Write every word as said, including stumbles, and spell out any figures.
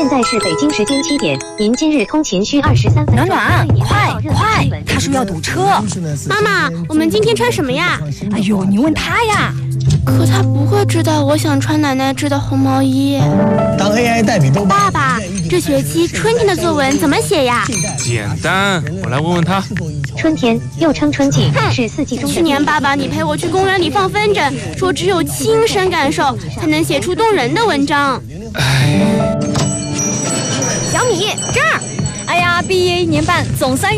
现在是北京时间七点，您今日通勤需二十三分钟。 暖暖，快快，他说要堵车。 妈妈，我们今天穿什么呀？ 哎呦，你问他呀。 可他不会知道我想穿奶奶织的红毛衣。 当 A I 代笔都爸爸，这学期春天的作文怎么写呀？ 简单，我来问问他。 春天又称春季，是四季中的。 去年爸爸你陪我去公园里放风筝，说只有亲身感受才能写出动人的文章。 哎， 小米这儿。哎呀，毕业一年半，总算